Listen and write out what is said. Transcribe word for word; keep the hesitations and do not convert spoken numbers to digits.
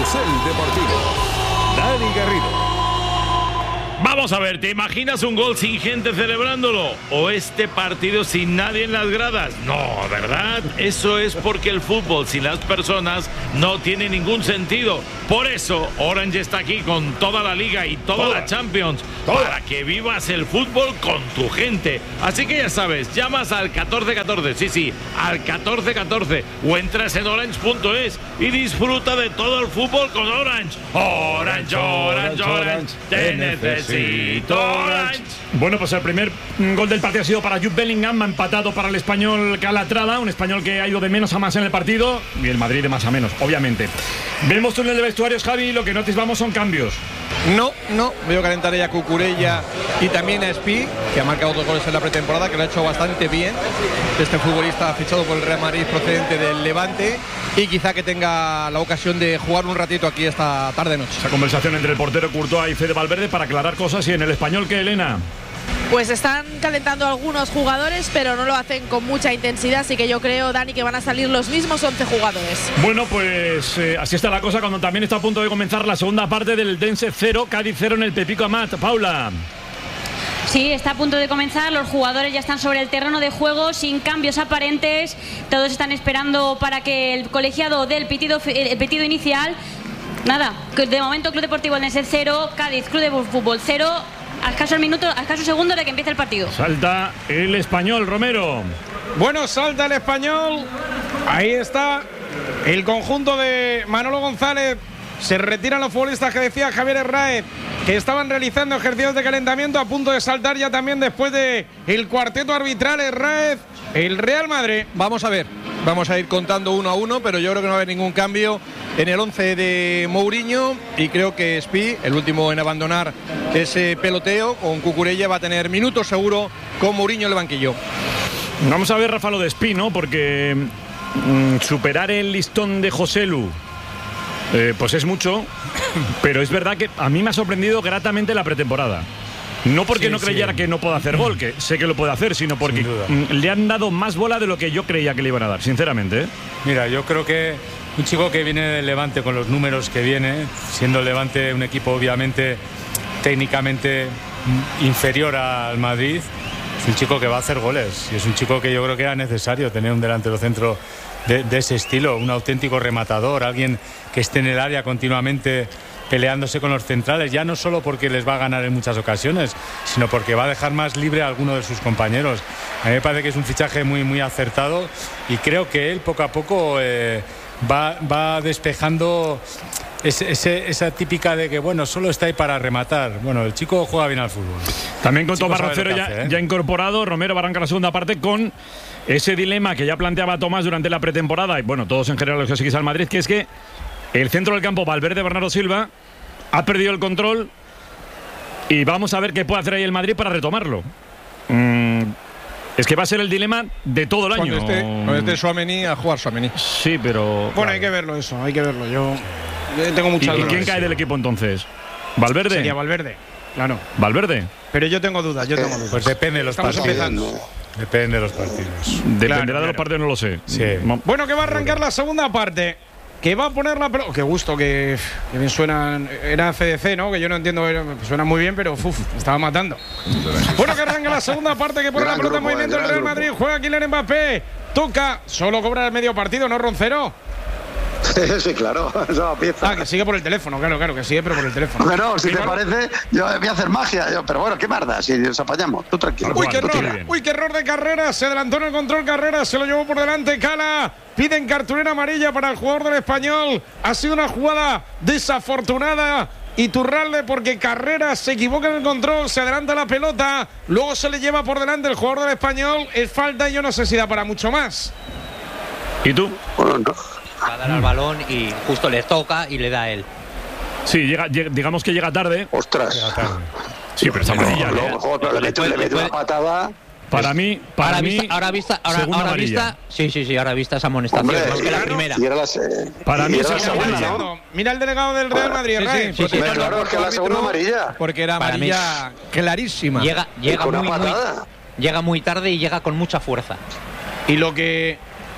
Carrusel Deportivo. Dani Garrido. Vamos a ver, ¿te imaginas un gol sin gente celebrándolo? ¿O este partido sin nadie en las gradas? No, ¿verdad? Eso es porque el fútbol sin las personas no tiene ningún sentido. Por eso, Orange está aquí con toda la Liga y toda, toda. la Champions toda. para que vivas el fútbol con tu gente. Así que ya sabes, llamas al catorce catorce, sí, sí, al catorce catorce, o entras en orange punto es y disfruta de todo el fútbol con Orange. Orange, Orange, Orange, Orange, te necesito. Orange. Bueno, pues el primer gol del partido ha sido para Jude Bellingham, ha empatado para el español Calatrava, un español que ha ido de menos a más en el partido, y el Madrid de más a menos, obviamente. Vemos túnel de vestuarios, Javi, lo que no atisbamos son cambios. No, no, veo calentar ya a Cucurella y también a Espi, que ha marcado dos goles en la pretemporada, que lo ha hecho bastante bien. Este futbolista fichado por el Real Madrid procedente del Levante, y quizá que tenga la ocasión de jugar un ratito aquí esta tarde-noche. Esa conversación entre el portero Courtois y Fede Valverde para aclarar cosas, y en el español, ¿qué, Elena? Pues están calentando algunos jugadores, pero no lo hacen con mucha intensidad, así que yo creo, Dani, que van a salir los mismos once jugadores. Bueno, pues eh, así está la cosa cuando también está a punto de comenzar la segunda parte del Dense cero, Cádiz cero en el Pepico Amat. Paula. Sí, está a punto de comenzar, los jugadores ya están sobre el terreno de juego sin cambios aparentes, todos están esperando para que el colegiado dé el pitido, el pitido inicial. Nada, de momento Club Deportivo Eldense cero, Cádiz Club de Fútbol cero, a escaso el minuto, a escaso segundo de que empiece el partido. Salta el español, Romero. Bueno, salta el español, ahí está el conjunto de Manolo González. Se retiran los futbolistas que decía Javier Herráez, que estaban realizando ejercicios de calentamiento, a punto de saltar ya también después de el cuarteto arbitral. Herráez, el Real Madrid. Vamos a ver, vamos a ir contando uno a uno, pero yo creo que no va a haber ningún cambio en el once de Mourinho, y creo que Espi, el último en abandonar ese peloteo con Cucurella, va a tener minutos seguro con Mourinho en el banquillo. Vamos a ver, Rafa, lo de Espi, ¿no? Porque mmm, superar el listón de Joselu Eh, pues es mucho, pero es verdad que a mí me ha sorprendido gratamente la pretemporada. No porque sí, no creyera sí. que no pueda hacer gol, que sé que lo puede hacer, sino porque le han dado más bola de lo que yo creía que le iban a dar, sinceramente, ¿eh? Mira, yo creo que un chico que viene del Levante con los números que viene, siendo el Levante un equipo obviamente técnicamente inferior al Madrid, es un chico que va a hacer goles, y es un chico que yo creo que era necesario tener un delantero centro De, de ese estilo, un auténtico rematador, alguien que esté en el área continuamente peleándose con los centrales, ya no solo porque les va a ganar en muchas ocasiones, sino porque va a dejar más libre a alguno de sus compañeros. A mí me parece que es un fichaje muy, muy acertado, y creo que él poco a poco eh, va, va despejando ese, ese, esa típica de que, bueno, solo está ahí para rematar. Bueno, el chico juega bien al fútbol. También con Tomás Rocero ya, hace, ¿eh? ya incorporado. Romero va a arrancar la segunda parte con ese dilema que ya planteaba Tomás durante la pretemporada, y bueno, todos en general los que seguís al Madrid, que es que el centro del campo, Valverde, Bernardo Silva, ha perdido el control, y vamos a ver qué puede hacer ahí el Madrid para retomarlo. Mm, es que va a ser el dilema de todo el año. Cuando esté, cuando esté Tchouaméni, a jugar Tchouaméni. Sí, pero... Bueno, claro, hay que verlo eso, hay que verlo. Yo tengo muchas dudas. ¿Y quién sí. cae del equipo entonces? ¿Valverde? Sería Valverde, claro. ¿Valverde? Pero yo tengo dudas, yo tengo dudas. Pues depende de los Estamos partidos. empezando. Depende de los partidos. Dependerá claro, de claro. los partidos, no lo sé. Sí. Bueno, que va a arrancar la segunda parte, que va a poner la pelota. Qué gusto, que, que bien suenan. Era C D C, ¿no? Que yo no entiendo, suena muy bien, pero uf, me estaba matando. Bueno, que arranca la segunda parte, que pone la pelota en movimiento el Real Madrid. Juega Kylian Mbappé, toca, solo cobra el medio partido, ¿no, Roncero? Sí, claro, esa pieza. Ah, que sigue por el teléfono, claro, claro, que sigue, pero por el teléfono. Bueno, si Igual... te parece, yo voy a hacer magia, yo, pero bueno, qué marda, si nos apañamos, tú tranquilo. Uy, qué error, uy, qué error de Carrera, se adelantó en el control Carrera, se lo llevó por delante Cala, piden cartulina amarilla para el jugador del Español, ha sido una jugada desafortunada Iturralde, porque Carrera se equivoca en el control, se adelanta la pelota, luego se le lleva por delante el jugador del Español, es falta y yo no sé si da para mucho más. ¿Y tú? Bueno, no. Va a dar al balón y justo le toca y le da a él. Sí, llega, llega, digamos que llega tarde. Ostras. Llega tarde. Sí, pero está amarilla. Le mete una patada. Para mí, para ahora mí, vista, ahora vista, ahora, ahora vista, sí, sí, sí, ahora vista esa amonestación, Hombre, más que la primera. Las, eh, para mí es la segunda. segunda. Mira el delegado del Real Madrid, sí, Ray. sí, sí, sí, claro, es que la segunda amarilla. Porque era amarilla clarísima. Llega, llega muy, muy, llega muy tarde y llega con mucha fuerza. Y lo que